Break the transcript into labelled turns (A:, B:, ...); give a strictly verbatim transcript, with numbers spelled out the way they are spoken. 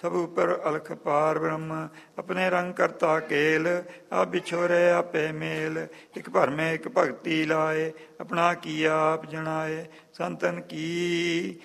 A: ਸਭ ਉਪਰ ਅਲਖ ਪਾਰ ਬ੍ਰਹਮ, ਆਪਣੇ ਰੰਗ ਕਰਤਾ ਕੇਲ, ਆਪ ਵਿਛੋਰੇ ਆਪੇ ਮੇਲ, ਇੱਕ ਭਰਮੇ ਇੱਕ ਭਗਤੀ ਲਾਏ, ਆਪਣਾ ਕੀਆ ਆਪ ਜਣਾਏ, ਸੰਤਨ ਕੀ